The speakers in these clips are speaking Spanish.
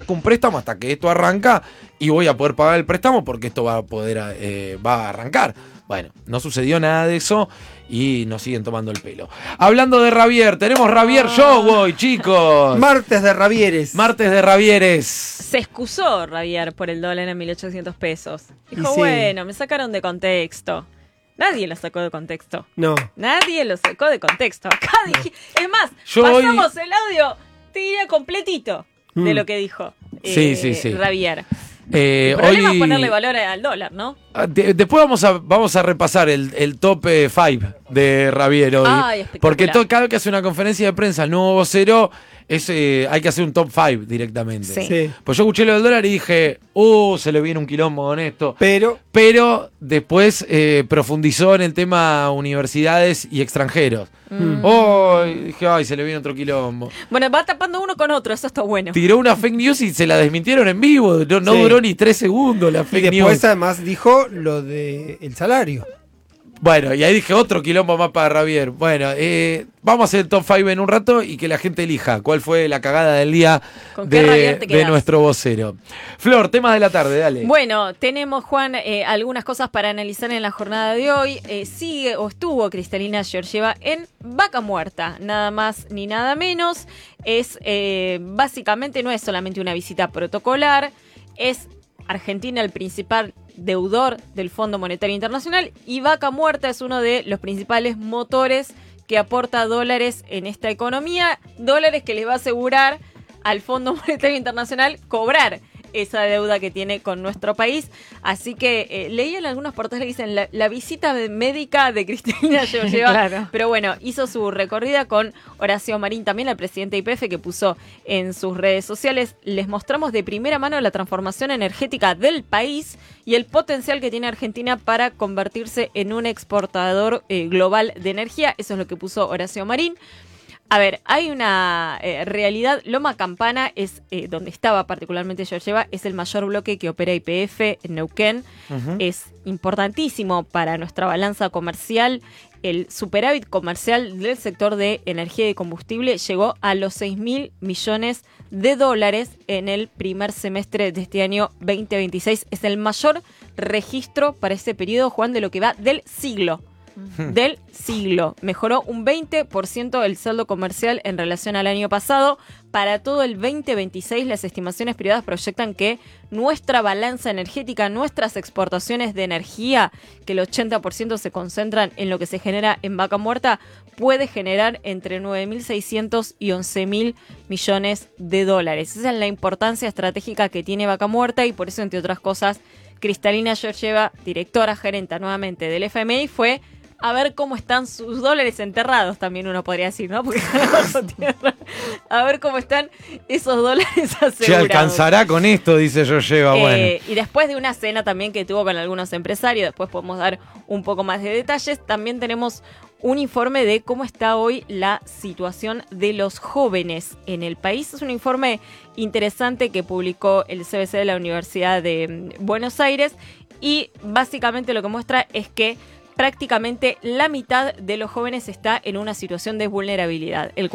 saco un préstamo hasta que esto arranca y voy a poder pagar el préstamo porque esto va a arrancar. Bueno, no sucedió nada de eso y nos siguen tomando el pelo. Hablando de Ravier, tenemos Ravier Show hoy, chicos. Martes de Ravieres. Martes de Ravieres. Se excusó Ravier por el dólar en 1.800 pesos. Dijo, sí. bueno, me sacaron de contexto. Nadie lo sacó de contexto. No. Nadie lo sacó de contexto. Acá dije, es más, Yo pasamos el audio, te diría completito de lo que dijo Sí. Ravier. El problema Hoy es ponerle valor al dólar, ¿no? Después vamos a repasar el top 5 de Ravier hoy. Ay, espectacular. Porque cada vez que hace una conferencia de prensa el nuevo vocero, hay que hacer un top 5 directamente. Sí. Pues yo escuché lo del dólar y dije, se le viene un quilombo con esto. Pero después profundizó en el tema universidades y extranjeros. Dije, se le viene otro quilombo. Bueno, va tapando uno con otro, eso está bueno. Tiró una fake news y se la desmintieron en vivo. No Sí. duró ni 3 segundos la Y fake después news. además dijo lo del salario. Bueno, y ahí dije otro quilombo más para Ravier. Bueno, vamos a hacer el top 5 en un rato y que la gente elija cuál fue la cagada del día ¿Con qué Ravier te de quedás? nuestro vocero. Flor, temas de la tarde, dale. Bueno, tenemos, Juan, algunas cosas para analizar en la jornada de hoy. Sigue o estuvo Kristalina Georgieva en Vaca Muerta, nada más ni nada menos. Básicamente no es solamente una visita protocolar, es Argentina el principal deudor del Fondo Monetario Internacional y Vaca Muerta es uno de los principales motores que aporta dólares en esta economía, dólares que les va a asegurar al Fondo Monetario Internacional cobrar esa deuda que tiene con nuestro país. Así que leí en algunos portales que dicen la visita médica de Kristalina Georgieva. Claro. Pero bueno, hizo su recorrida con Horacio Marín, también el presidente de YPF, que puso en sus redes sociales. Les mostramos de primera mano la transformación energética del país y el potencial que tiene Argentina para convertirse en un exportador global de energía. Eso es lo que puso Horacio Marín. A ver, hay una realidad. Loma Campana es donde estaba particularmente Georgieva, es el mayor bloque que opera YPF en Neuquén. Es importantísimo para nuestra balanza comercial. El superávit comercial del sector de energía y combustible llegó a los 6.000 millones de dólares en el primer semestre de este año 2026. Es el mayor registro para ese periodo, Juan, de lo que va del siglo. Del siglo. Mejoró un 20% el saldo comercial en relación al año pasado. Para todo el 2026, las estimaciones privadas proyectan que nuestra balanza energética, nuestras exportaciones de energía, que el 80% se concentran en lo que se genera en Vaca Muerta, puede generar entre 9.600 y 11.000 millones de dólares. Esa es la importancia estratégica que tiene Vaca Muerta y por eso, entre otras cosas, Kristalina Georgieva, directora gerenta nuevamente del FMI, fue a ver cómo están sus dólares enterrados, también uno podría decir, ¿no? Porque están bajo tierra. A ver cómo están esos dólares asegurados. ¿Se alcanzará con esto? Dice Georgieva. Bueno. Y después de una cena también que tuvo con algunos empresarios, después podemos dar un poco más de detalles, también tenemos un informe de cómo está hoy la situación de los jóvenes en el país. Es un informe interesante que publicó el CBC de la Universidad de Buenos Aires y básicamente lo que muestra es que prácticamente la mitad de los jóvenes está en una situación de vulnerabilidad. El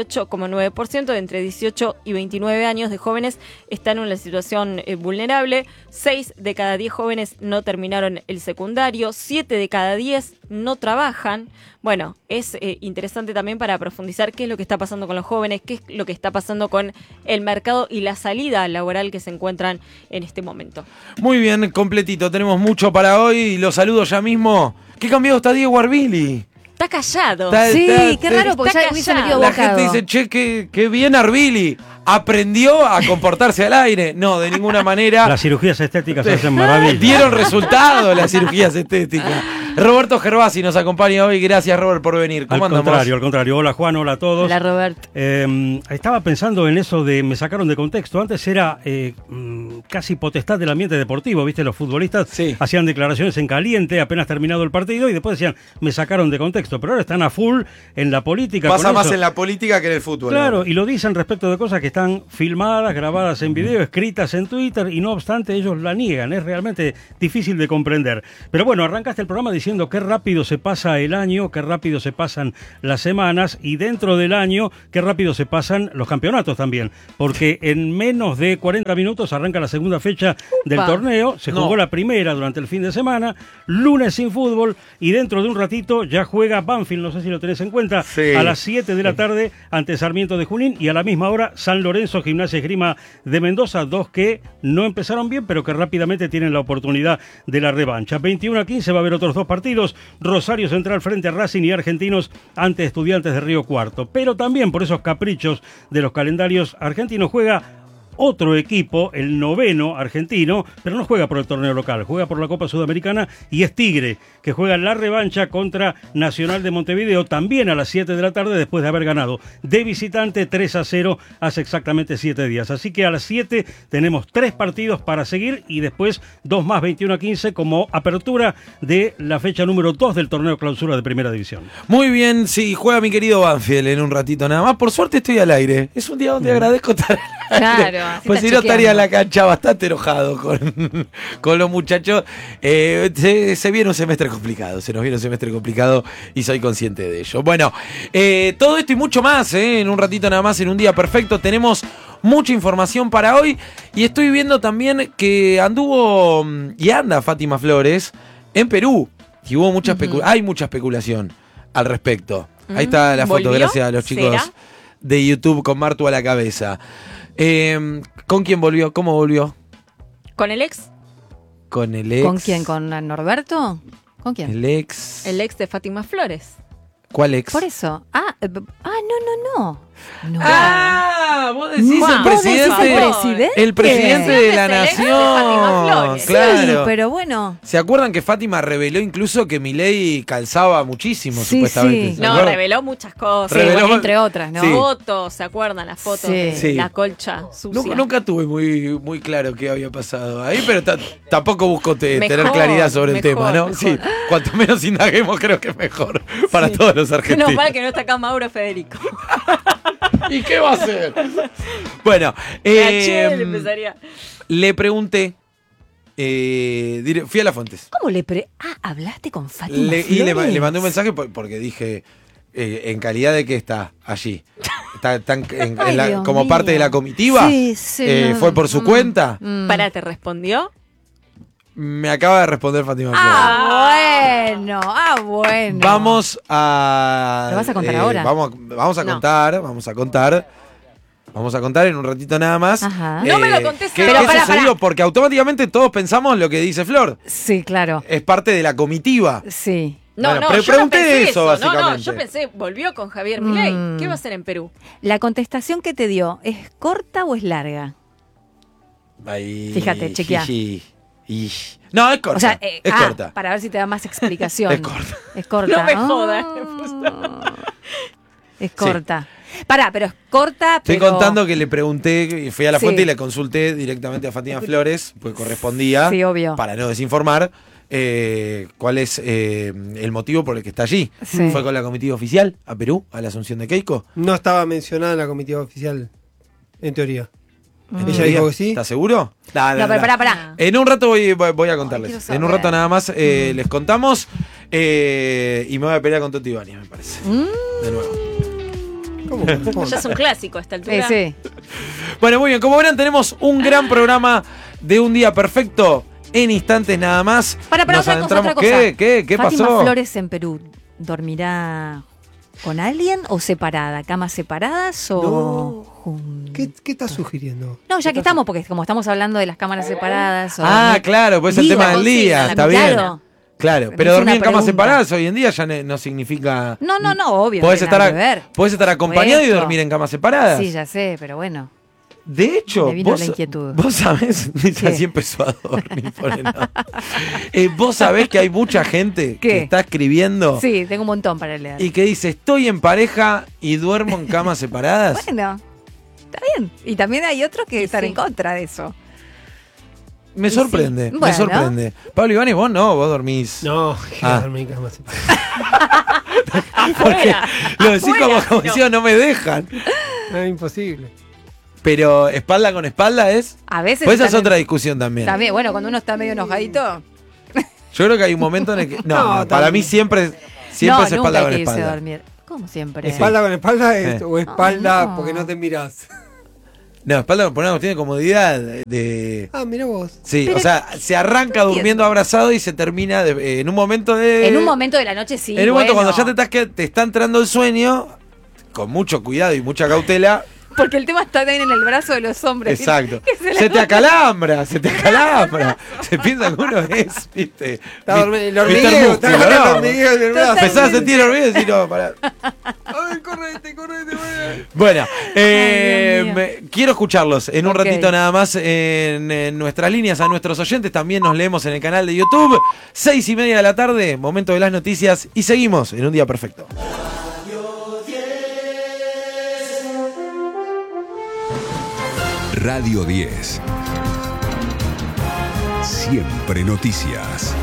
48,9% de entre 18 y 29 años de jóvenes están en una situación vulnerable. 6 de cada 10 jóvenes no terminaron el secundario. 7 de cada 10 no trabajan. Bueno, es interesante también para profundizar qué es lo que está pasando con los jóvenes, qué es lo que está pasando con el mercado y la salida laboral que se encuentran en este momento. Muy bien, completito. Tenemos mucho para hoy y los saludo ya mismo. ¿Qué cambiado está Diego Arbili? Está callado. Sí, qué raro, porque ya hubiese metido La bocado. gente dice, che, qué bien Arbili. ¿Aprendió a comportarse al aire? No, de ninguna manera. Las cirugías estéticas hacen maravillas. Dieron resultado las cirugías estéticas. Roberto Gervasi nos acompaña hoy. Gracias, Robert, por venir. ¿Cómo andamos? Al contrario. Hola, Juan, hola a todos. Hola, Robert. Estaba pensando en eso de me sacaron de contexto. Antes era casi potestad del ambiente deportivo, ¿viste? Los futbolistas hacían declaraciones en caliente apenas terminado el partido y después decían, me sacaron de contexto. Pero ahora están a full en la política. Pasa con más eso. en la política que en el fútbol. Claro, ¿no? y lo dicen respecto de cosas que están filmadas, grabadas en video, escritas en Twitter, y no obstante ellos la niegan. Es realmente difícil de comprender. Pero bueno, arrancaste el programa diciendo diciendo qué rápido se pasa el año, qué rápido se pasan las semanas y dentro del año qué rápido se pasan los campeonatos también, porque en menos de 40 minutos arranca la segunda fecha del torneo, se jugó la primera durante el fin de semana, lunes sin fútbol y dentro de un ratito ya juega Banfield, no sé si lo tenés en cuenta, a las 7 de la tarde ante Sarmiento de Junín y a la misma hora San Lorenzo, Gimnasia Esgrima de Mendoza, dos que no empezaron bien pero que rápidamente tienen la oportunidad de la revancha. 21-15 va a haber otros dos partidos, Rosario Central frente a Racing y Argentinos ante Estudiantes de Río Cuarto, pero también por esos caprichos de los calendarios argentinos juega otro equipo, el noveno argentino, pero no juega por el torneo local, juega por la Copa Sudamericana y es Tigre, que juega la revancha contra Nacional de Montevideo también a las 7 de la tarde después de haber ganado de visitante 3-0 hace exactamente 7 días. Así que a las 7 tenemos 3 partidos para seguir y después 2 más 21-15 como apertura de la fecha número 2 del torneo clausura de Primera División. Muy bien, sí, juega mi querido Banfield en un ratito nada más. Por suerte estoy al aire. Es un día donde agradezco estar al aire. Claro. Pues si no estaría en la cancha bastante enojado con los muchachos. Se viene un semestre complicado, se nos viene un semestre complicado y soy consciente de ello. Bueno, todo esto y mucho más, en un ratito nada más, en un día perfecto. Tenemos mucha información para hoy y estoy viendo también que anduvo y anda Fátima Flores en Perú y hubo mucha hay mucha especulación al respecto. Ahí está la foto, gracias a los chicos de YouTube con Martu a la cabeza. ¿Con quién volvió? ¿Cómo volvió? ¿Con el ex? ¿Con el ex? ¿Con quién? ¿Con Norberto? ¿Con quién? El ex. El ex de Fátima Flores. ¿Cuál ex? Por eso. No. Vos decís el presidente. El presidente de la nación. Claro. Sí, pero bueno. ¿Se acuerdan que Fátima reveló incluso que Milei calzaba muchísimo, supuestamente? Sí. No, reveló muchas cosas. Bueno, entre otras, ¿no? Sí. Fotos, ¿se acuerdan? Las fotos de la colcha sucia. Nunca tuve muy claro qué había pasado ahí, pero tampoco busco tener claridad sobre el tema, ¿no? Mejor. Sí, cuanto menos indaguemos creo que es mejor para todos los argentinos. Menos mal que no está acá Mauro Federico. ¿Y qué va a hacer? Bueno, le pregunté, fui a Las Fuentes. ¿Cómo hablaste con Fátima Flores? Y le mandé un mensaje porque dije, en calidad de que está allí, como parte de la comitiva, fue por su cuenta. ¿Para te respondió? Me acaba de responder Fátima Flores. Bueno. Vamos a... ¿Lo vas a contar ahora? Vamos a contar en un ratito nada más. Ajá. No me lo contés. ¿Qué Pero sucedió? Porque automáticamente todos pensamos lo que dice Flor. Sí, claro. Es parte de la comitiva. Sí. Bueno, yo no pregunté pensé eso, básicamente. yo pensé, volvió con Javier Milei. ¿Qué va a hacer en Perú? ¿La contestación que te dio es corta o es larga? Ahí, Fíjate, chequea. No, es corta. O sea, es corta. Para ver si te da más explicación. Es corta. Es corta. No me jodas. Es corta. Pará, pero es corta, Estoy pero... contando que le pregunté, fui a la Sí. fuente y le consulté directamente a Fátima Flores, pues correspondía, Sí, obvio. para no desinformar, cuál es el motivo por el que está allí. Sí. ¿Fue con la comitiva oficial a Perú, a la asunción de Keiko? No estaba mencionada en la comitiva oficial, en teoría. ¿En Ella teoría? dijo que sí. ¿Estás seguro? No, pero pará. En un rato voy a contarles. quiero saber. En un rato nada más les contamos y me voy a pelear con Toti Ibáñez, me parece. De nuevo. ¿Cómo? Ya es un clásico a esta altura. Sí. Bueno, muy bien. Como verán, tenemos un gran programa de un día perfecto. En instantes nada más. Para Nos otra cosa, adentramos. otra cosa. ¿Qué Fátima pasó? Flores en Perú, ¿dormirá con alguien o separada? ¿Camas separadas o juntas? ¿Qué estás sugiriendo? No, ya que estamos, porque como estamos hablando de las cámaras separadas... Claro, pues el tema del día, está bien. Claro. Claro, Me pero hizo dormir una en camas pregunta. separadas hoy en día ya no significa... No, obvio. Podés no tiene nada que ver. estar acompañado y Esto. dormir en camas separadas. Sí, ya sé, pero bueno. De hecho, Me vino la inquietud. vos sabés, así empezó a dormir. Vos sabés que hay mucha gente ¿Qué? que está escribiendo Sí, tengo un montón para leer. y que dice, estoy en pareja y duermo en camas separadas. Bueno, está bien. Y también hay otros que están en contra de eso. Me sorprende, sí. me Bueno. sorprende. Pablo Ibáñez, vos no, vos dormís. No, quedarme en cama separada. Porque lo decís Afuera, como no. si no me dejan. Es imposible. Pero espalda con espalda es... A veces... Pues esa es también- otra discusión también. También, bueno, cuando uno está medio enojadito... Yo creo que hay un momento en el que... No, para mí siempre es nunca espalda con hay que irse a espalda. dormir. ¿Cómo siempre? ¿Espalda con espalda o espalda No. porque no te mirás? No, espalda por una cuestión de comodidad. Mira vos. Sí, Pero o sea, se arranca no durmiendo abrazado y se termina en un momento de... En un momento de la noche sí. En un momento bueno. cuando ya te está entrando el sueño, con mucho cuidado y mucha cautela. Porque el tema está también en el brazo de los hombres. Exacto. Que se Se la- te acalambra. Se piensa que uno es, viste. El hormigueo, está con el hormigueo en el brazo. Empezás a sentir el hormigueo y decís, no, pará. Ay, correte, Bueno, Dios mío. quiero escucharlos en un Ok. ratito nada más en nuestras líneas a nuestros oyentes. También nos leemos en el canal de YouTube. 6:30 de la tarde, momento de las noticias. Y seguimos en Un Día Perfecto. Radio 10. Siempre noticias.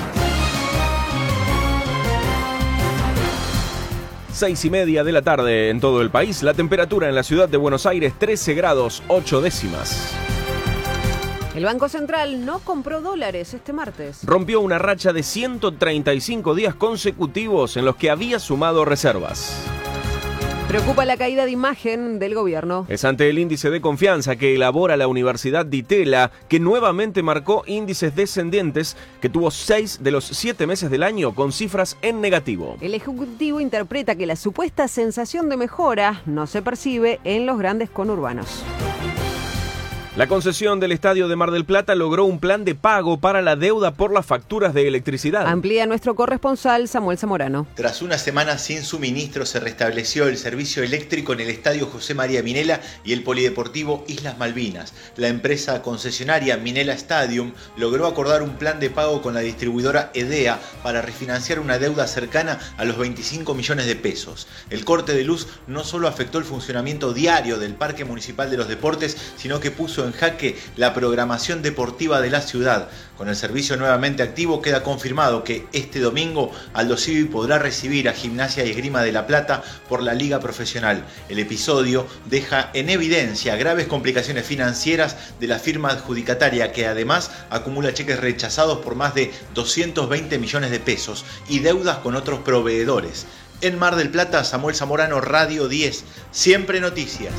6:30 de la tarde en todo el país. La temperatura en la ciudad de Buenos Aires, 13 grados 8 décimas. El Banco Central no compró dólares este martes. Rompió una racha de 135 días consecutivos en los que había sumado reservas. Preocupa la caída de imagen del gobierno. Es ante el índice de confianza que elabora la Universidad Di Tella, que nuevamente marcó índices descendentes, que tuvo 6 de los 7 meses del año con cifras en negativo. El Ejecutivo interpreta que la supuesta sensación de mejora no se percibe en los grandes conurbanos. La concesión del Estadio de Mar del Plata logró un plan de pago para la deuda por las facturas de electricidad. Amplía nuestro corresponsal Samuel Zamorano. Tras una semana sin suministro se restableció el servicio eléctrico en el Estadio José María Minella y el Polideportivo Islas Malvinas. La empresa concesionaria Minella Stadium logró acordar un plan de pago con la distribuidora EDEA para refinanciar una deuda cercana a los 25 millones de pesos. El corte de luz no solo afectó el funcionamiento diario del Parque Municipal de los Deportes, sino que puso en jaque la programación deportiva de la ciudad. Con el servicio nuevamente activo queda confirmado que este domingo Aldo Civi podrá recibir a Gimnasia y Esgrima de La Plata por la Liga Profesional. El episodio deja en evidencia graves complicaciones financieras de la firma adjudicataria, que además acumula cheques rechazados por más de 220 millones de pesos y deudas con otros proveedores. En Mar del Plata, Samuel Zamorano, Radio 10, Siempre Noticias.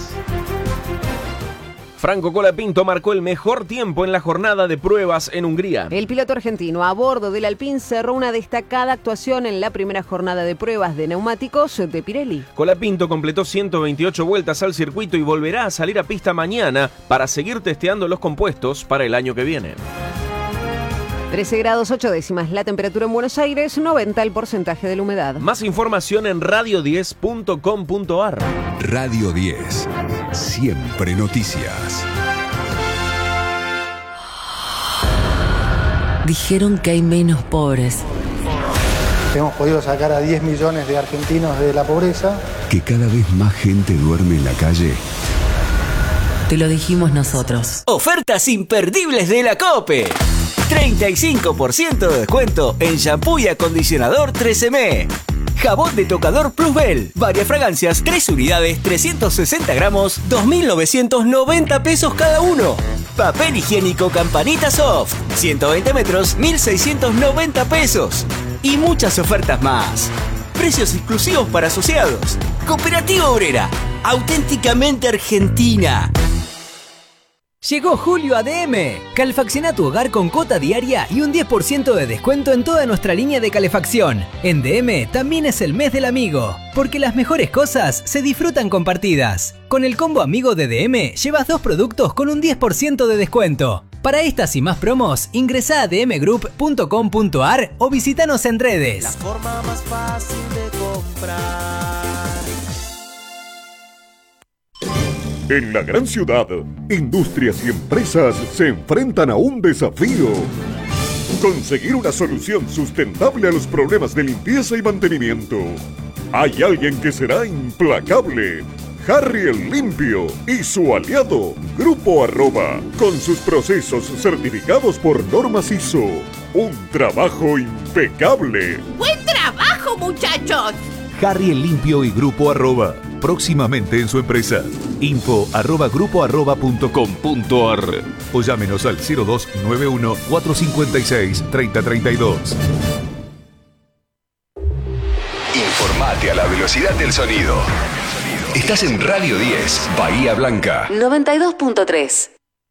Franco Colapinto marcó el mejor tiempo en la jornada de pruebas en Hungría. El piloto argentino a bordo del Alpine cerró una destacada actuación en la primera jornada de pruebas de neumáticos de Pirelli. Colapinto completó 128 vueltas al circuito y volverá a salir a pista mañana para seguir testeando los compuestos para el año que viene. 13 grados 8 décimas la temperatura en Buenos Aires, 90 el porcentaje de la humedad. Más información en radio10.com.ar. Radio 10. Siempre noticias. Dijeron que hay menos pobres. Hemos podido sacar a 10 millones de argentinos de la pobreza. Que cada vez más gente duerme en la calle. Te lo dijimos nosotros. Ofertas imperdibles de la COPE. 35% de descuento en shampoo y acondicionador 13M. Jabón de tocador Plusbel. Varias fragancias, 3 unidades, 360 gramos, 2.990 pesos cada uno. Papel higiénico Campanita Soft. 120 metros, 1.690 pesos. Y muchas ofertas más. Precios exclusivos para asociados. Cooperativa Obrera. Auténticamente argentina. Llegó Julio ADM. Calefacciona tu hogar con cuota diaria y un 10% de descuento en toda nuestra línea de calefacción. En DM también es el mes del amigo, porque las mejores cosas se disfrutan compartidas. Con el combo amigo de DM llevas 2 productos con un 10% de descuento. Para estas y más promos, ingresá a dmgroup.com.ar o visítanos en redes. La forma más fácil de comprar. En la gran ciudad, industrias y empresas se enfrentan a un desafío. Conseguir una solución sustentable a los problemas de limpieza y mantenimiento. Hay alguien que será implacable. Harry el Limpio y su aliado, Grupo Arroba, con sus procesos certificados por normas ISO. Un trabajo impecable. ¡Buen trabajo, muchachos! Harry el Limpio y Grupo Arroba, próximamente en su empresa. info@grupoarroba.com.ar o llámenos al 0291 456 3032. Informate a la velocidad del sonido. Estás en Radio 10, Bahía Blanca. 92.3.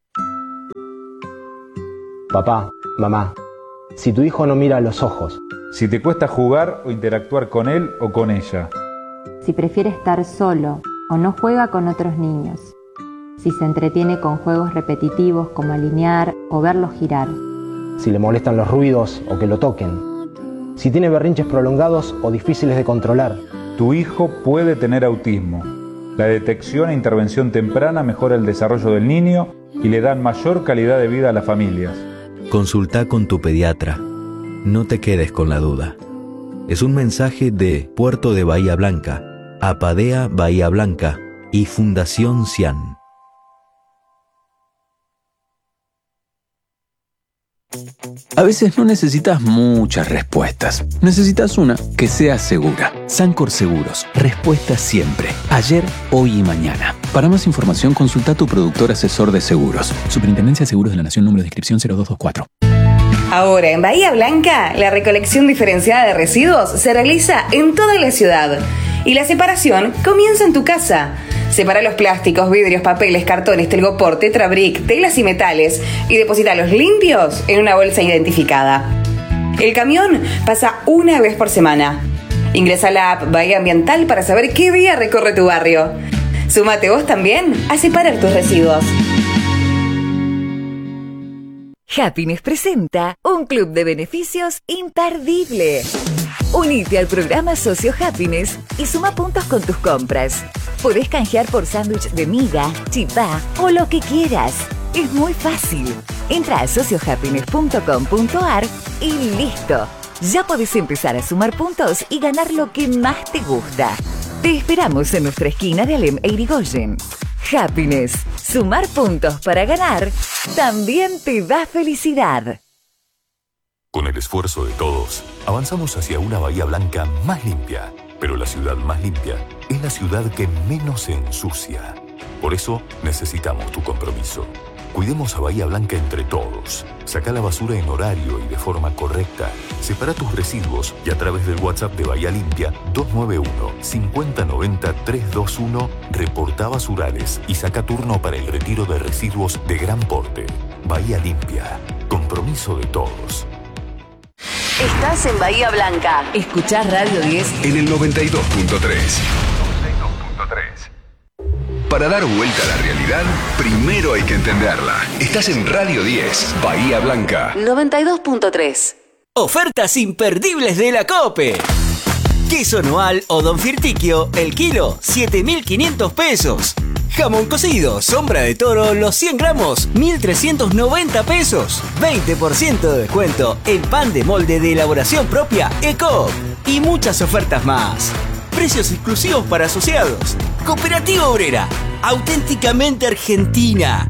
Papá, mamá, si tu hijo no mira a los ojos, si te cuesta jugar o interactuar con él o con ella, si prefiere estar solo o no juega con otros niños, si se entretiene con juegos repetitivos como alinear o verlos girar, si le molestan los ruidos o que lo toquen, si tiene berrinches prolongados o difíciles de controlar. Tu hijo puede tener autismo. La detección e intervención temprana mejora el desarrollo del niño y le dan mayor calidad de vida a las familias. Consulta con tu pediatra. No te quedes con la duda. Es un mensaje de Puerto de Bahía Blanca, Apadea Bahía Blanca y Fundación CIAN. A veces no necesitas muchas respuestas. Necesitas una que sea segura. Sancor Seguros. Respuesta siempre. Ayer, hoy y mañana. Para más información, consulta a tu productor asesor de seguros. Superintendencia de Seguros de la Nación, número de inscripción 0224. Ahora en Bahía Blanca, la recolección diferenciada de residuos se realiza en toda la ciudad. Y la separación comienza en tu casa. Separa los plásticos, vidrios, papeles, cartones, telgopor, tetrabric, telas y metales y deposítalos limpios en una bolsa identificada. El camión pasa una vez por semana. Ingresa a la app Bahía Ambiental para saber qué día recorre tu barrio. Súmate vos también a separar tus residuos. Happiness presenta un club de beneficios imperdible. Unite al programa Socio Happiness y suma puntos con tus compras. Podés canjear por sándwich de miga, chipá o lo que quieras. Es muy fácil. Entra a sociohappiness.com.ar y listo. Ya podés empezar a sumar puntos y ganar lo que más te gusta. Te esperamos en nuestra esquina de Alem e Irigoyen. Happiness. Sumar puntos para ganar también te da felicidad. Con el esfuerzo de todos, avanzamos hacia una Bahía Blanca más limpia. Pero la ciudad más limpia es la ciudad que menos se ensucia. Por eso necesitamos tu compromiso. Cuidemos a Bahía Blanca entre todos. Saca la basura en horario y de forma correcta. Separa tus residuos y a través del WhatsApp de Bahía Limpia 291-5090-321 reporta basurales y saca turno para el retiro de residuos de gran porte. Bahía Limpia. Compromiso de todos. Estás en Bahía Blanca. Escuchás Radio 10 en el 92.3. Para dar vuelta a la realidad, primero hay que entenderla. Estás en Radio 10, Bahía Blanca. 92.3. Ofertas imperdibles de la COPE. Queso Noal o Don Firtiquio, el kilo, 7.500 pesos. Jamón cocido, Sombra de Toro, los 100 gramos, 1.390 pesos. 20% de descuento en pan de molde de elaboración propia, ECOOP. Y muchas ofertas más. Precios exclusivos para asociados. Cooperativa Obrera, auténticamente argentina.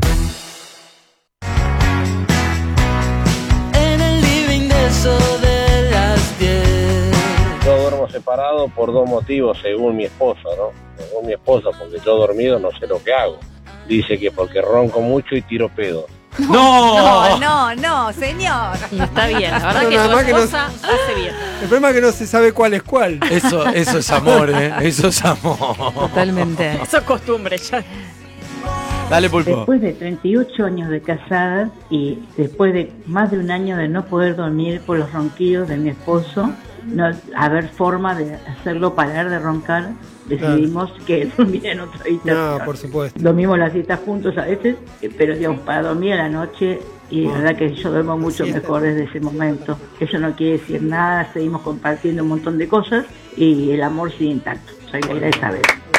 En el living de eso de las 10. Yo duermo separado por dos motivos, según mi esposa, ¿no? Según mi esposa, porque yo dormido no sé lo que hago. Dice que porque ronco mucho y tiro pedo. No, señor. Y está bien, la verdad que tu esposa hace bien. El problema es que no se sabe cuál es cuál. Eso es amor, ¿eh? Eso es amor. Totalmente. Eso es costumbre ya. Dale, Pulpo. Después de 38 años de casada y después de más de un año de no poder dormir por los ronquidos de mi esposo, no haber forma de hacerlo parar de roncar, decidimos que dormir en otra habitación. No, por supuesto. Dormimos las citas juntos a veces, pero digamos, para dormir a la noche, y la verdad que yo duermo mucho mejor desde ese momento. Eso no quiere decir nada, seguimos compartiendo un montón de cosas y el amor sigue intacto. Soy Aira Isabel.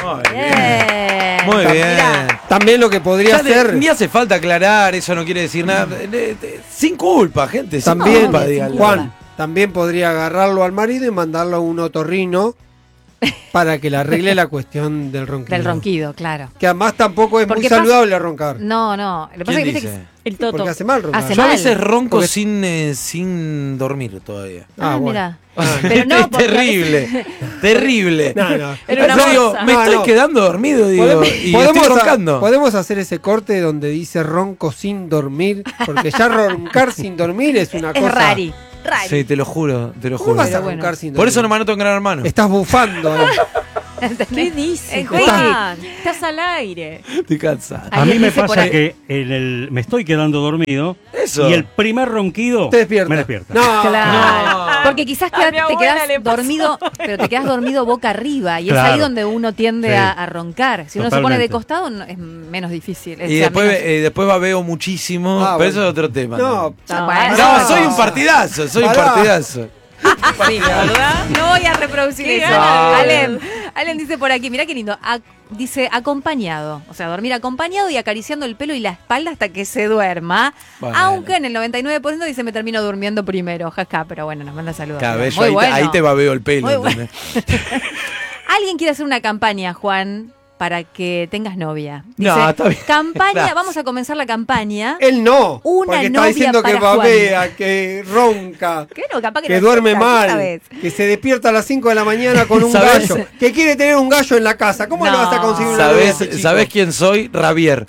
Muy bien. También lo que podría ser. Ni hace falta aclarar, eso no quiere decir nada. Sin culpa, gente. También, sin culpa, Juan, también podría agarrarlo al marido y mandarlo a un otorrino para que le arregle la cuestión del ronquido. Del ronquido, claro. Que además tampoco es muy saludable roncar. No. Lo que pasa es que dice? viste que el toto Porque hace mal roncar. Yo a veces ronco sin dormir todavía. Ah, bueno. mira. Pero no, porque terrible, terrible. No. Era una digo, me estoy quedando dormido, digo, y estoy roncando. Podemos hacer ese corte donde dice ronco sin dormir, porque ya roncar sin dormir es una cosa. Es rari. Sí, te lo juro. ¿Cómo vas a roncar sin dormir? Por eso no me anoto en Gran Hermano. Estás bufando. ¿Qué dices, Juan? Juan? Estás al aire. Estoy cansado. A mí me dice por pasa ahí. que me estoy quedando dormido y el primer ronquido te despierta. me despierta. Claro. Porque quizás A mi te abuela quedas le pasó. dormido, pero te quedas dormido boca arriba y es Claro. ahí donde uno tiende Sí. a roncar. Si uno se pone de Totalmente. costado es menos difícil. Y después babeo muchísimo, Ah, pero bueno. eso es otro tema. No, No, soy un partidazo, Sí, ¿verdad? No voy a reproducir Qué eso. ganas. Alem dice por aquí, mirá qué lindo. Dice acompañado, o sea, dormir acompañado y acariciando el pelo y la espalda hasta que se duerma. Bueno. Aunque en el 99% dice me termino durmiendo primero, jaja, pero bueno, nos manda saludos. Cabello, Muy ahí, bueno. ahí te babeo el pelo. Muy bueno. ¿entendés? Alguien quiere hacer una campaña, Juan, para que tengas novia. Dice, No, está bien. campaña, Gracias. vamos a comenzar la campaña. Él no. Una porque novia está diciendo que para babea, que ronca, ¿Qué no? Capaz que no duerme acepta, mal, ¿sabes? que se despierta a las 5 de la mañana con un ¿Sabes? gallo, que quiere tener un gallo en la casa. ¿Cómo No. le vas a conseguir una novia a ese chico? ¿Sabés quién soy? Ravier.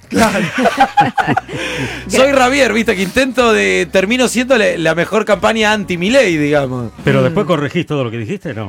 Soy Ravier, viste, que termino siendo la mejor campaña anti-Milei, digamos. Pero después corregís todo lo que dijiste, ¿no?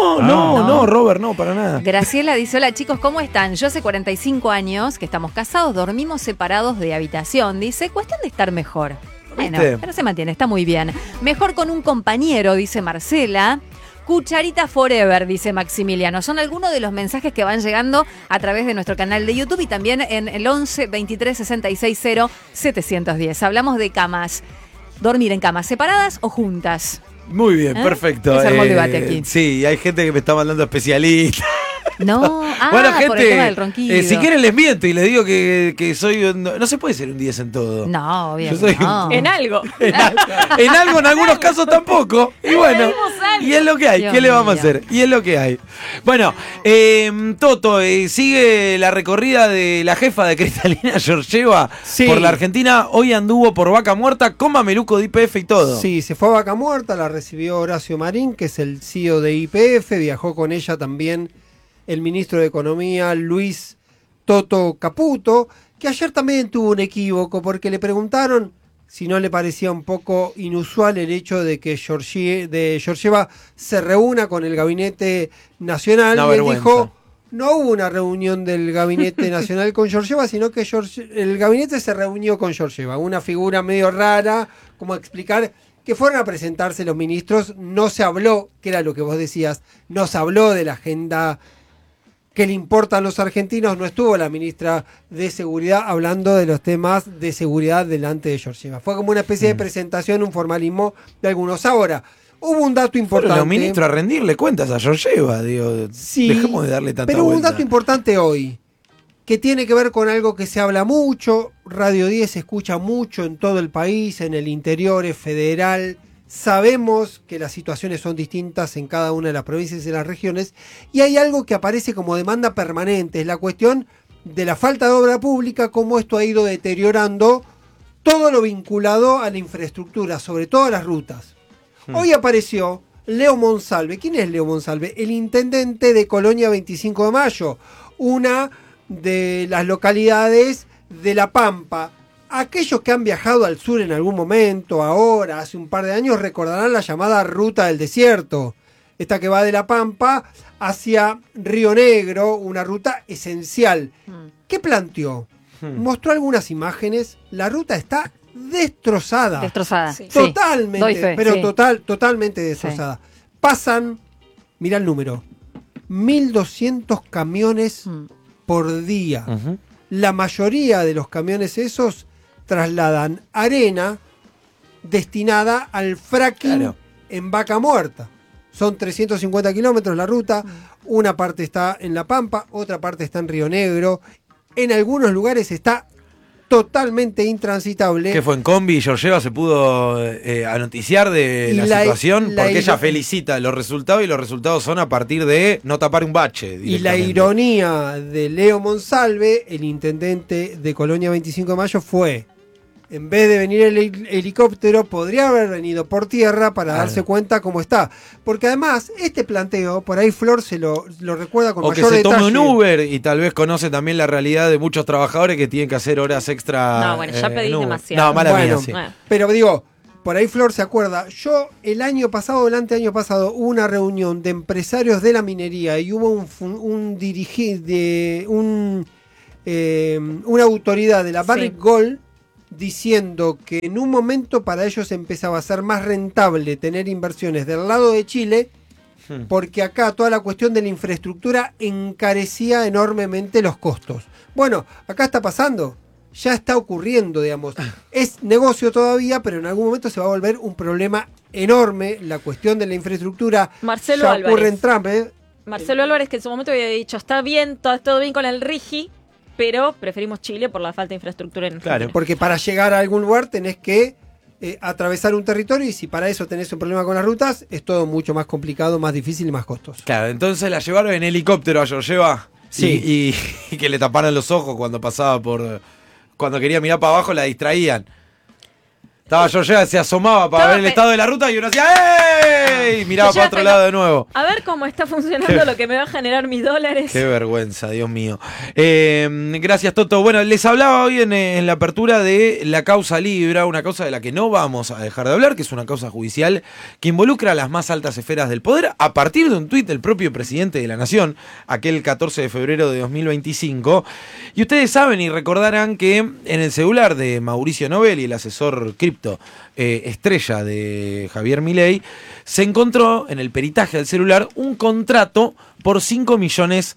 No, Robert, no, para nada. Graciela dice, hola chicos, ¿cómo están? Yo hace 45 años que estamos casados, dormimos separados de habitación. Dice, cuestión de estar mejor. Bueno, ¿Viste? pero se mantiene, está muy bien. Mejor con un compañero, dice Marcela. Cucharita Forever, dice Maximiliano. Son algunos de los mensajes que van llegando a través de nuestro canal de YouTube y también en el 11 23 66 0 710. Hablamos de camas. ¿Dormir en camas separadas o juntas? Muy bien, perfecto. Se armó el debate aquí. Sí, hay gente que me está mandando especialistas. No, Bueno, por el tema del ronquido. si quieren les miento y les digo que soy... No se puede ser un 10 en todo. No, Yo obviamente soy no. En algo. En algo, en algunos casos tampoco. Y bueno, y es lo que hay. Dios ¿Qué le vamos a mío. hacer? Y es lo que hay. Bueno, Toto, sigue la recorrida de la jefa de Cristalina Georgieva Sí. por la Argentina. Hoy anduvo por Vaca Muerta con mameluco de IPF y todo. Sí, se fue a Vaca Muerta, la recibió Horacio Marín, que es el CEO de IPF, viajó con ella también el ministro de Economía, Luis Toto Caputo, que ayer también tuvo un equívoco, porque le preguntaron si no le parecía un poco inusual el hecho de que Georgieva se reúna con el Gabinete Nacional, Una y él vergüenza. dijo, no hubo una reunión del Gabinete Nacional con Georgieva, sino que el gabinete se reunió con Georgieva, una figura medio rara, como explicar que fueron a presentarse los ministros, no se habló, que era lo que vos decías, no se habló de la agenda que le importa a los argentinos, no estuvo la ministra de Seguridad hablando de los temas de seguridad delante de Georgieva. Fue como una especie de presentación, un formalismo de algunos. Ahora, hubo un dato Fueron importante. los ministros a rendirle cuentas a Georgieva, digo. Sí, Dejemos de darle tanta pero hubo un vuelta. dato importante hoy, que tiene que ver con algo que se habla mucho, Radio 10 se escucha mucho en todo el país, en el interior, es federal. Sabemos que las situaciones son distintas en cada una de las provincias y las regiones, y hay algo que aparece como demanda permanente, es la cuestión de la falta de obra pública, cómo esto ha ido deteriorando todo lo vinculado a la infraestructura, sobre todo a las rutas. Hoy apareció Leo Monsalve. ¿Quién es Leo Monsalve? El intendente de Colonia 25 de Mayo, una de las localidades de La Pampa. Aquellos que han viajado al sur en algún momento, ahora, hace un par de años, recordarán la llamada Ruta del Desierto. Esta que va de La Pampa hacia Río Negro, una ruta esencial. ¿Qué planteó? Mostró algunas imágenes. La ruta está destrozada. Destrozada. Sí. Totalmente, Doy fe, pero sí. totalmente destrozada. Pasan, mira el número, 1.200 camiones por día. La mayoría de los camiones esos trasladan arena destinada al fracking en Vaca Muerta. Son 350 kilómetros la ruta, una parte está en La Pampa, otra parte está en Río Negro, en algunos lugares está totalmente intransitable. ¿Qué fue en combi? Y Georgieva se pudo anoticiar de la situación, porque ella felicita los resultados y los resultados son a partir de no tapar un bache. Y la ironía de Leo Monsalve, el intendente de Colonia 25 de Mayo, fue: en vez de venir el helicóptero, podría haber venido por tierra para darse cuenta cómo está. Porque además, este planteo, por ahí Flor se lo recuerda con mayor detalle. O que se tome un Uber y tal vez conoce también la realidad de muchos trabajadores que tienen que hacer horas extra. No, bueno, ya pedí demasiado. No, mala mía, sí. Pero digo, por ahí Flor se acuerda. Yo el año pasado, el anteaño pasado, hubo una reunión de empresarios de la minería y hubo una autoridad de la Barrick Gold diciendo que en un momento para ellos empezaba a ser más rentable tener inversiones del lado de Chile, porque acá toda la cuestión de la infraestructura encarecía enormemente los costos. Bueno, acá está pasando, ya está ocurriendo, digamos. Es negocio todavía, pero en algún momento se va a volver un problema enorme la cuestión de la infraestructura. Marcelo ya Álvarez. Ocurre en Trump, Marcelo Álvarez, que en su momento había dicho, está bien, todo bien con el RIGI, pero preferimos Chile por la falta de infraestructura en Claro, porque para llegar a algún lugar tenés que atravesar un territorio, y si para eso tenés un problema con las rutas, es todo mucho más complicado, más difícil y más costoso. Claro, entonces la llevaron en helicóptero a Georgieva. Sí. Y que le taparan los ojos cuando pasaba cuando quería mirar para abajo, la distraían. Estaba Georgieva, se asomaba para ver el estado de la ruta y uno hacía ¡ey! Y miraba para otro lado de nuevo. A ver cómo está funcionando lo que me va a generar mis dólares. Qué vergüenza, Dios mío. Gracias, Toto. Bueno, les hablaba hoy en la apertura de la causa Libra, una causa de la que no vamos a dejar de hablar, que es una causa judicial que involucra a las más altas esferas del poder a partir de un tuit del propio presidente de la Nación, aquel 14 de febrero de 2025. Y ustedes saben y recordarán que en el celular de Mauricio Novelli, el asesor cripto estrella de Javier Milei, se encontró en el peritaje del celular un contrato por $5 millones.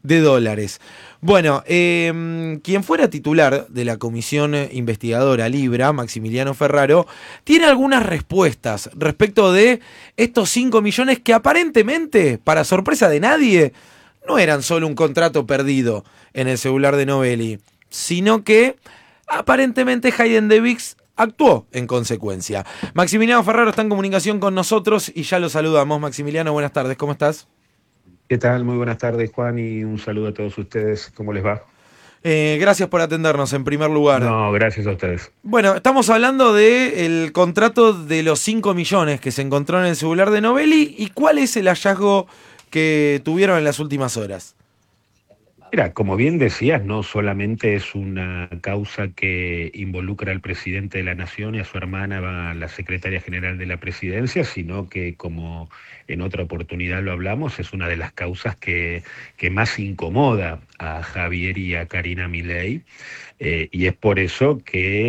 Bueno, quien fuera titular de la comisión investigadora Libra, Maximiliano Ferraro, tiene algunas respuestas respecto de estos 5 millones que aparentemente, para sorpresa de nadie, no eran solo un contrato perdido en el celular de Novelli, sino que aparentemente Hayden Davis actuó en consecuencia. Maximiliano Ferraro está en comunicación con nosotros y ya lo saludamos. Maximiliano, buenas tardes, ¿cómo estás? ¿Qué tal? Muy buenas tardes, Juan, y un saludo a todos ustedes. ¿Cómo les va? Gracias por atendernos en primer lugar. No, gracias a ustedes. Bueno, estamos hablando del contrato de los 5 millones que se encontró en el celular de Novelli. ¿Y cuál es el hallazgo que tuvieron en las últimas horas? Mira, como bien decías, no solamente es una causa que involucra al presidente de la Nación y a su hermana, la secretaria general de la presidencia, sino que, como en otra oportunidad lo hablamos, es una de las causas que más incomoda a Javier y a Karina Milei. Y es por eso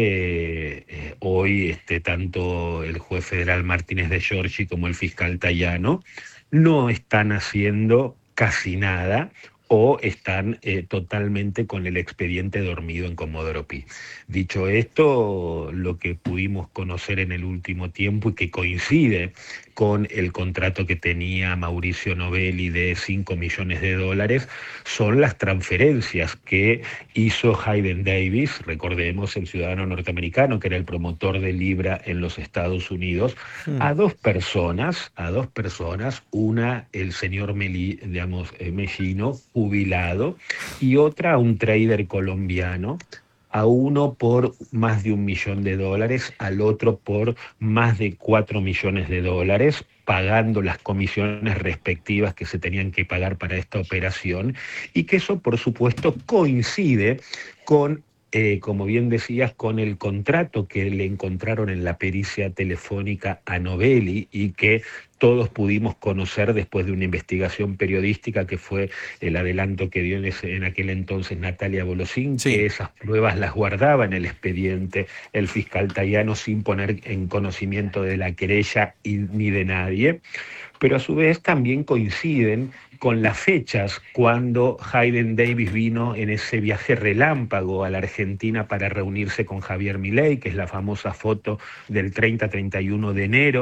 que hoy tanto el juez federal Martínez de Giorgi como el fiscal Tayano no están haciendo casi nada, o están totalmente con el expediente dormido en Comodoro Pi. Dicho esto, lo que pudimos conocer en el último tiempo y que coincide con el contrato que tenía Mauricio Novelli de $5 millones, son las transferencias que hizo Hayden Davis, recordemos, el ciudadano norteamericano que era el promotor de Libra en los Estados Unidos, a dos personas, una el señor Mellino, jubilado, y otra a un trader colombiano, a uno por más de $1 millón, al otro por más de $4 millones, pagando las comisiones respectivas que se tenían que pagar para esta operación, y que eso, por supuesto, coincide con, como bien decías, con el contrato que le encontraron en la pericia telefónica a Novelli y que todos pudimos conocer después de una investigación periodística, que fue el adelanto que dio en aquel entonces Natalia Bolosín, que esas pruebas las guardaba en el expediente el fiscal Tayano sin poner en conocimiento de la querella ni de nadie, pero a su vez también coinciden con las fechas cuando Hayden Davis vino en ese viaje relámpago a la Argentina para reunirse con Javier Milei, que es la famosa foto del 30-31 de enero,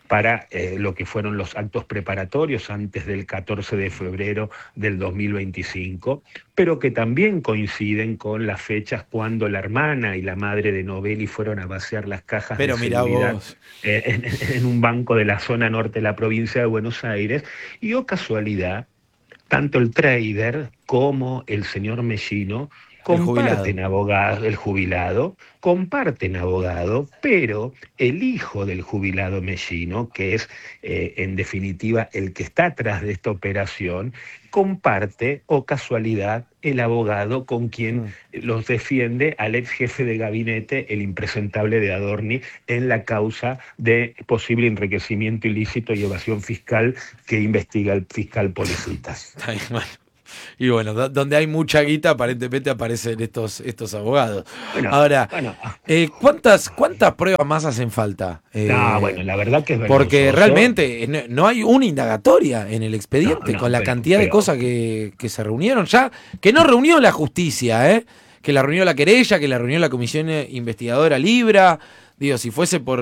para lo que fueron los actos preparatorios antes del 14 de febrero del 2025, pero que también coinciden con las fechas cuando la hermana y la madre de Novelli fueron a vaciar las cajas de seguridad en un banco de la zona norte de la provincia de Buenos Aires, y casualidad, tanto el trader como el señor Mellino comparten abogado, el jubilado, comparten abogado, pero el hijo del jubilado Mellino, que es en definitiva el que está atrás de esta operación, comparte, casualidad, el abogado con quien los defiende al ex jefe de gabinete, el impresentable de Adorni, en la causa de posible enriquecimiento ilícito y evasión fiscal que investiga el fiscal Policitas. Y bueno, donde hay mucha guita, aparentemente aparecen estos abogados. Ahora, ¿cuántas pruebas más hacen falta? Bueno, la verdad que es vergonzoso. Porque realmente no hay una indagatoria en el expediente con la cantidad de cosas que se reunieron ya, que no reunió la justicia, que la reunió la querella, que la reunió la comisión investigadora Libra. Digo, si fuese por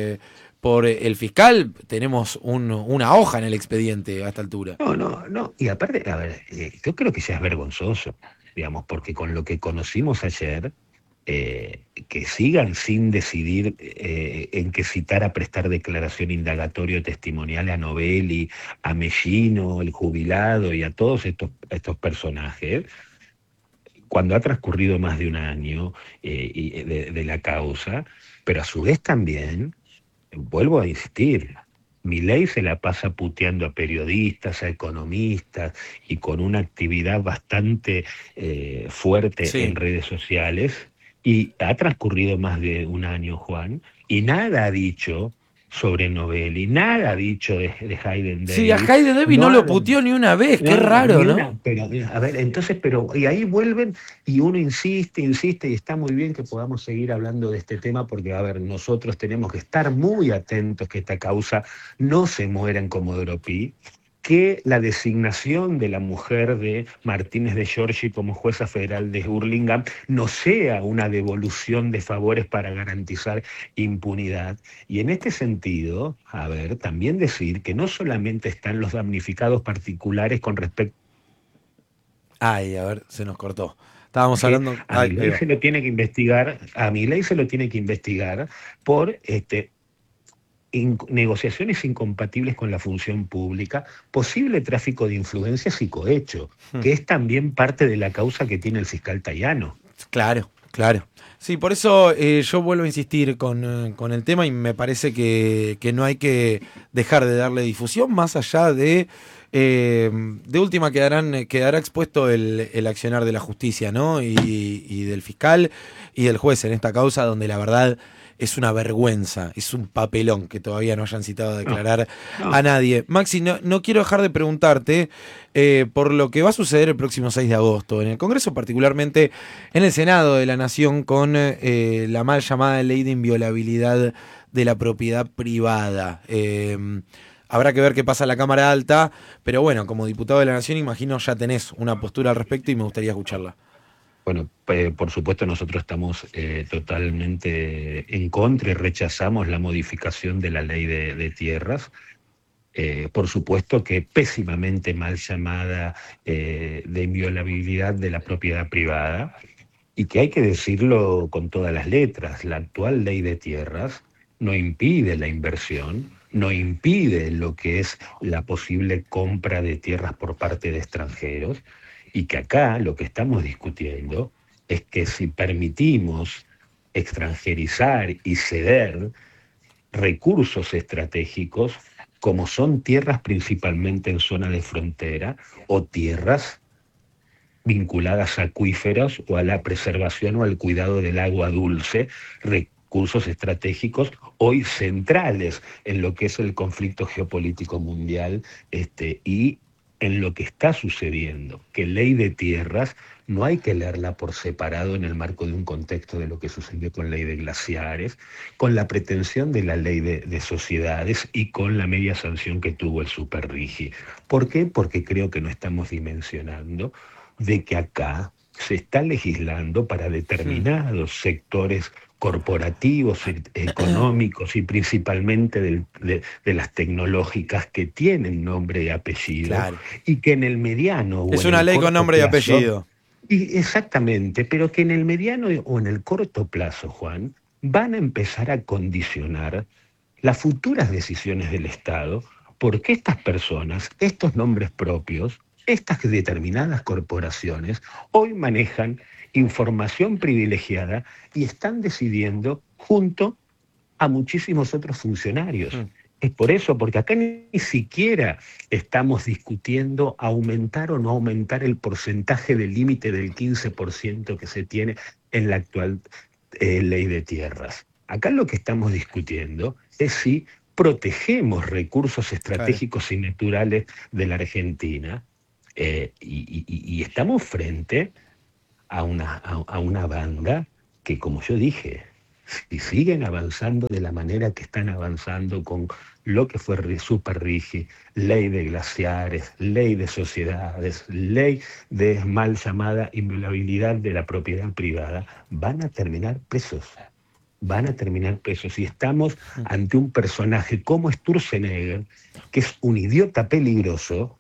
el fiscal, tenemos una hoja en el expediente a esta altura. No. Y aparte, a ver, yo creo que ya es vergonzoso, digamos, porque con lo que conocimos ayer, que sigan sin decidir en qué citar a prestar declaración indagatoria o testimonial a Novelli, a Mellino, el jubilado y a todos estos personajes, cuando ha transcurrido más de un año de la causa, pero a su vez también, vuelvo a insistir, Milei se la pasa puteando a periodistas, a economistas, y con una actividad bastante fuerte en redes sociales, y ha transcurrido más de un año, Juan, y nada ha dicho sobre Novelli, nada ha dicho de Hayden Davis. Sí, a Hayden Davis no lo puteó ni una vez, qué raro, ¿no? Pero, a ver, entonces, y ahí vuelven, y uno insiste, y está muy bien que podamos seguir hablando de este tema, porque, a ver, nosotros tenemos que estar muy atentos que esta causa no se muera en Comodoro Pi, que la designación de la mujer de Martínez de Giorgi como jueza federal de Hurlingham no sea una devolución de favores para garantizar impunidad. Y en este sentido, a ver, también decir que no solamente están los damnificados particulares con respecto... A ver, se nos cortó. Estábamos hablando... A Milei se lo tiene que investigar, por negociaciones incompatibles con la función pública, posible tráfico de influencias y cohecho, que es también parte de la causa que tiene el fiscal Tayano. Claro. Sí, por eso yo vuelvo a insistir con el tema, y me parece que no hay que dejar de darle difusión, más allá de última quedará expuesto el accionar de la justicia, ¿no? Y del fiscal y del juez en esta causa, donde la verdad es una vergüenza, es un papelón que todavía no hayan citado a declarar a nadie. Maxi, no quiero dejar de preguntarte por lo que va a suceder el próximo 6 de agosto, en el Congreso, particularmente en el Senado de la Nación, con la mal llamada ley de inviolabilidad de la propiedad privada. Habrá que ver qué pasa en la Cámara Alta, pero bueno, como diputado de la Nación, imagino ya tenés una postura al respecto y me gustaría escucharla. Bueno, por supuesto nosotros estamos totalmente en contra y rechazamos la modificación de la ley de tierras. Por supuesto que pésimamente mal llamada de inviolabilidad de la propiedad privada, y que hay que decirlo con todas las letras. La actual ley de tierras no impide la inversión, no impide lo que es la posible compra de tierras por parte de extranjeros, y que acá lo que estamos discutiendo es que si permitimos extranjerizar y ceder recursos estratégicos, como son tierras principalmente en zona de frontera, o tierras vinculadas a acuíferos o a la preservación o al cuidado del agua dulce, recursos estratégicos hoy centrales en lo que es el conflicto geopolítico mundial, y en lo que está sucediendo, que ley de tierras no hay que leerla por separado en el marco de un contexto de lo que sucedió con ley de glaciares, con la pretensión de la ley de sociedades y con la media sanción que tuvo el Superrigi. ¿Por qué? Porque creo que no estamos dimensionando de que acá se está legislando para determinados sectores corporativos, económicos y principalmente de las tecnológicas que tienen nombre y apellido, claro, y que en el mediano... Es una ley con nombre y apellido. Exactamente, pero que en el mediano o en el corto plazo, Juan, van a empezar a condicionar las futuras decisiones del Estado, porque estas personas, estos nombres propios, estas determinadas corporaciones, hoy manejan información privilegiada y están decidiendo junto a muchísimos otros funcionarios. Es por eso, porque acá ni siquiera estamos discutiendo aumentar o no aumentar el porcentaje del límite del 15% que se tiene en la actual ley de tierras. Acá lo que estamos discutiendo es si protegemos recursos estratégicos y naturales de la Argentina y estamos frente a una banda que, como yo dije, si siguen avanzando de la manera que están avanzando con lo que fue Superrigi, ley de glaciares, ley de sociedades, ley de mal llamada inviolabilidad de la propiedad privada, van a terminar presos. Y estamos ante un personaje como Sturzenegger, que es un idiota peligroso,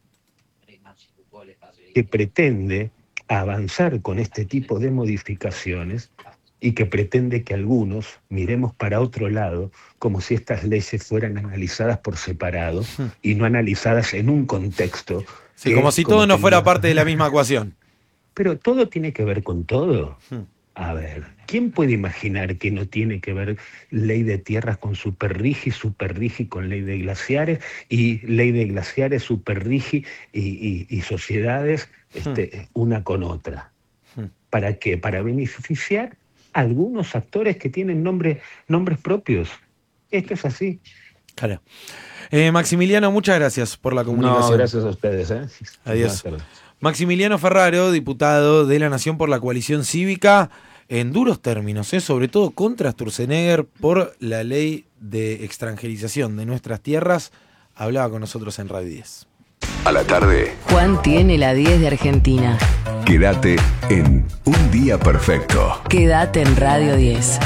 que pretende avanzar con este tipo de modificaciones y que pretende que algunos miremos para otro lado como si estas leyes fueran analizadas por separado y no analizadas en un contexto. Sí, como si todo no fuera parte de la misma ecuación. Pero todo tiene que ver con todo. A ver, ¿quién puede imaginar que no tiene que ver ley de tierras con Superrigi con ley de glaciares, y ley de glaciares, Superrigi y sociedades una con otra? ¿Para qué? Para beneficiar a algunos actores que tienen nombres propios. Esto es así. Claro. Maximiliano, muchas gracias por la comunicación. No, gracias a ustedes. Adiós. Maximiliano Ferraro, diputado de la Nación por la Coalición Cívica, en duros términos, sobre todo contra Sturzenegger por la ley de extranjerización de nuestras tierras, hablaba con nosotros en Radio 10. A la tarde, Juan tiene la 10 de Argentina. quédate en Un Día Perfecto. Quédate en Radio 10.